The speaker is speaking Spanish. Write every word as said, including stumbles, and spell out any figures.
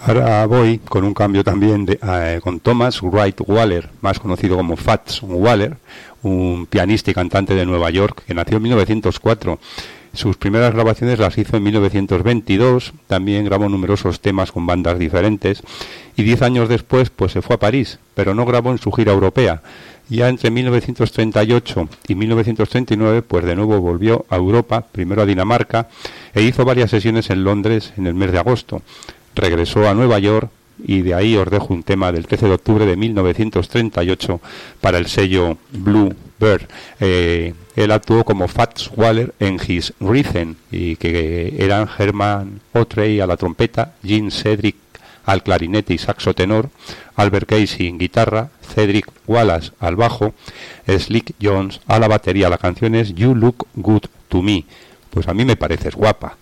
Ahora voy con un cambio también de, eh, con Thomas Wright Waller, más conocido como Fats Waller, un pianista y cantante de Nueva York que nació en mil novecientos cuatro. Sus primeras grabaciones las hizo en mil novecientos veintidós, también grabó numerosos temas con bandas diferentes y diez años después pues se fue a París, pero no grabó en su gira europea. Ya entre mil novecientos treinta y ocho y mil novecientos treinta y nueve pues de nuevo volvió a Europa, primero a Dinamarca, e hizo varias sesiones en Londres en el mes de agosto. Regresó a Nueva York y de ahí os dejo un tema del trece de octubre de mil novecientos treinta y ocho para el sello Blue Bird. Eh, él actuó como Fats Waller en His Rhythm, y que eran Herman Otrey a la trompeta, Gene Cedric al clarinete y saxo tenor, Albert Casey en guitarra, Cedric Wallace al bajo, Slick Jones a la batería. La canción es You Look Good to Me. Pues a mí me pareces guapa.